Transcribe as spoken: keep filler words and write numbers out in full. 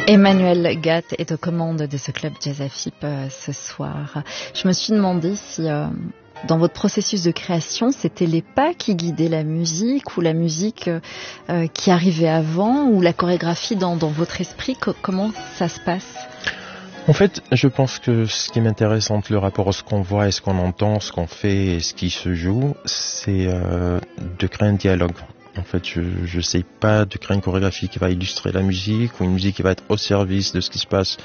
Emmanuel Gatt est aux commandes de ce club Jazz A F I P euh, ce soir. Je me suis demandé si euh, dans votre processus de création, c'était les pas qui guidaient la musique ou la musique euh, qui arrivait avant ou la chorégraphie dans, dans votre esprit. Co- comment ça se passe ? En fait, je pense que ce qui m'intéresse entre le rapport à ce qu'on voit et ce qu'on entend, ce qu'on fait et ce qui se joue, c'est euh, de créer un dialogue. En fait, je je sais pas de créer une chorégraphie qui va illustrer la musique ou une musique qui va être au service de ce qui se passe